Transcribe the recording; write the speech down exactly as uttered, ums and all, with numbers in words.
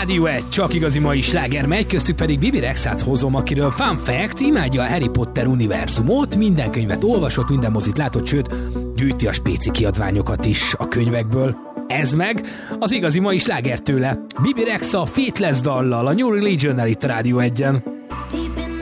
Rádió egy, csak igazi mai sláger megy, köztük pedig Bibi Rexát hozom, akiről fun fact, imádja a Harry Potter univerzumot, minden könyvet olvasott, minden mozit látott, sőt, gyűjti a spéci kiadványokat is a könyvekből. Ez meg az igazi mai sláger tőle. Bibi Rexa Faithless dallal, a New Religionnel itt a Rádió egyen.